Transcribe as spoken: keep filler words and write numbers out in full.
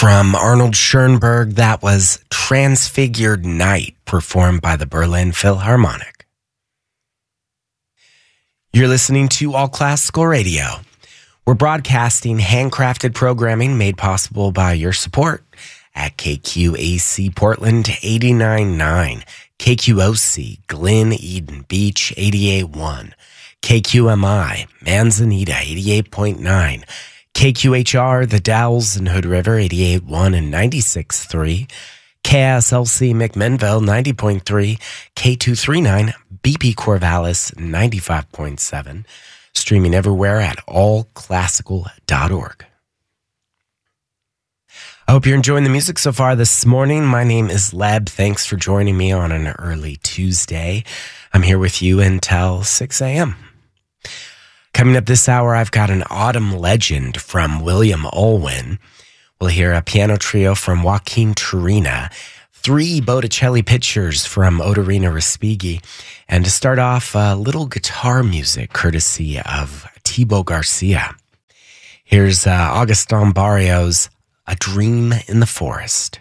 From Arnold Schoenberg, that was Transfigured Night, performed by the Berlin Philharmonic. You're listening to All Classical Radio. We're broadcasting handcrafted programming made possible by your support at K Q A C Portland eighty-nine point nine, K Q O C Glen Eden Beach eighty-eight point one, K Q M I Manzanita eighty-eight point nine, K Q H R The Dalles and Hood River eighty-eight point one and ninety-six point three, K S L C McMinnville ninety point three, K two thirty-nine B P Corvallis ninety-five point seven, streaming everywhere at all classical dot org. I hope you're enjoying the music so far this morning. My name is Leb. Thanks for joining me on an early Tuesday. I'm here with you until six a.m. Coming up this hour, I've got an autumn legend from William Olwyn. We'll hear a piano trio from Joaquin Turina, three Botticelli pictures from Otorina Respighi, and to start off, a little guitar music courtesy of Thibaut Garcia. Here's uh, Augustin Barrios' A Dream in the Forest.